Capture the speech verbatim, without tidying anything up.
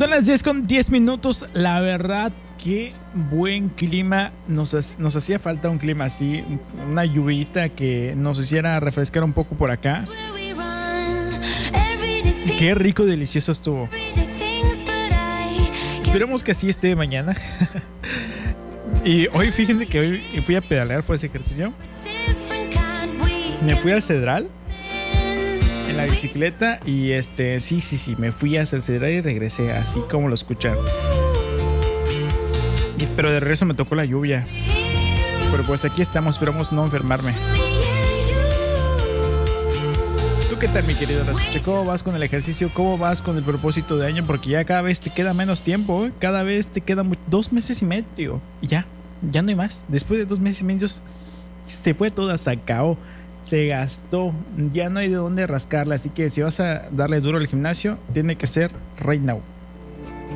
Son las diez con diez minutos. La verdad, qué buen clima. Nos, nos hacía falta un clima así, una lluvia que nos hiciera refrescar un poco por acá. Qué rico, delicioso estuvo. Esperemos que así esté mañana. Y hoy, fíjense que hoy fui a pedalear, fue ese ejercicio. Me fui al Cedral en la bicicleta y este, sí, sí, sí, me fui a hacer Cedral y regresé, así como lo escucharon. Y, pero de regreso me tocó la lluvia. Pero pues aquí estamos, esperamos no enfermarme. ¿Tú qué tal, mi querido Rascuche? ¿Cómo vas con el ejercicio? ¿Cómo vas con el propósito de año? Porque ya cada vez te queda menos tiempo, ¿eh? Cada vez te quedan muy... dos meses y medio. Y ya, ya no hay más. Después de dos meses y medio se fue todo, se acabó. Se gastó, ya no hay de dónde rascarla. Así que si vas a darle duro al gimnasio, tiene que ser right now.